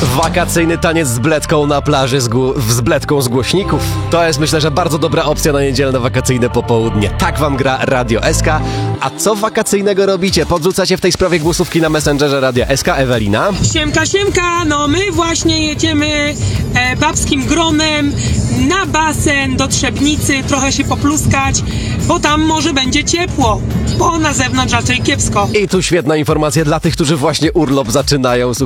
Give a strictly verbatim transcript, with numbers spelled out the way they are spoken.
Wakacyjny taniec z bledką na plaży z, gło- z bledką z głośników. To jest, myślę, że bardzo dobra opcja na niedzielne wakacyjne popołudnie. Tak wam gra Radio S K. A co wakacyjnego robicie? Podrzucacie w tej sprawie głosówki na Messengerze Radia S K. Ewelina? Siemka, siemka, no my właśnie jedziemy e, babskim gronem na basen do Trzebnicy, trochę się popluskać, bo tam może będzie ciepło, bo na zewnątrz raczej kiepsko. I tu świetna informacja dla tych, którzy właśnie urlop zaczynają.